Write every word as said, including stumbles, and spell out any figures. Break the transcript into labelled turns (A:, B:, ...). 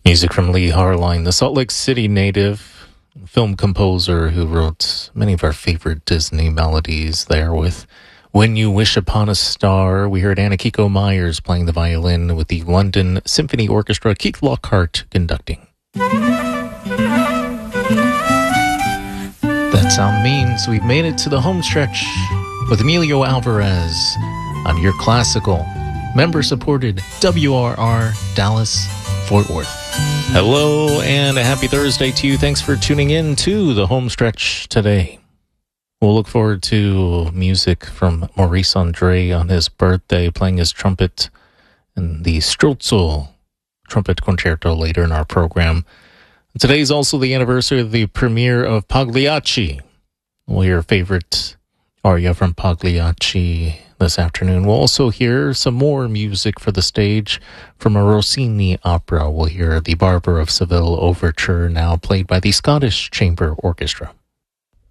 A: Music from Lee Harline, the Salt Lake City native, film composer who wrote many of our favorite Disney melodies there with When You Wish Upon a Star. We heard Anakiko Myers playing the violin with the London Symphony Orchestra, Keith Lockhart conducting. That sound means we've made it to the home stretch with Emilio Alvarez on your classical, member-supported W R R Dallas Fort Worth. Hello and a happy Thursday to you. Thanks for tuning in to the home stretch today. We'll look forward to music from Maurice Andre on his birthday, playing his trumpet in the Struzzo Trumpet Concerto later in our program. Today is also the anniversary of the premiere of Pagliacci. We'll hear a favorite aria from Pagliacci this afternoon. We'll also hear some more music for the stage from a Rossini opera. We'll hear the Barber of Seville Overture, now played by the Scottish Chamber Orchestra.